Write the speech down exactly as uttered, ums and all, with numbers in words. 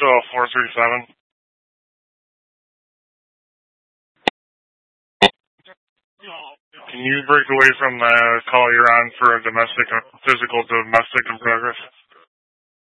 So four three seven. Can you break away from the call you're on for a domestic, physical domestic in progress?